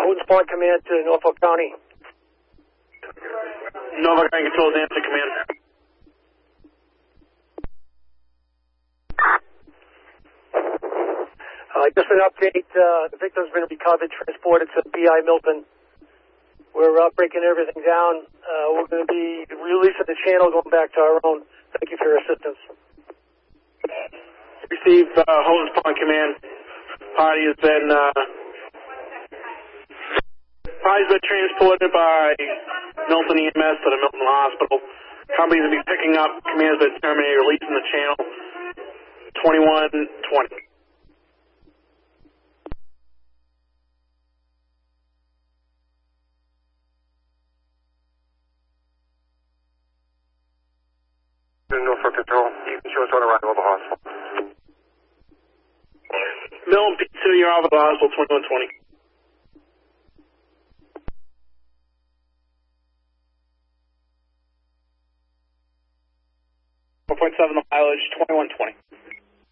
Houghton's Pond Command to Norfolk County. Norfolk County Control, answer command. Just an update, the victim's been recovered, transported to BI Milton. We're breaking everything down. We're going to be releasing the channel, going back to our own. Thank you for your assistance. Receive Houghton's Pond Command. Party's been transported by Milton EMS to the Milton Hospital. Company's going to be picking up. Command's been terminated, releasing the channel. 2120. Norfolk Control, you can show us on arrival at the hospital. Milton P2, you're off at the hospital, 2120. 4.7 mileage, 2120.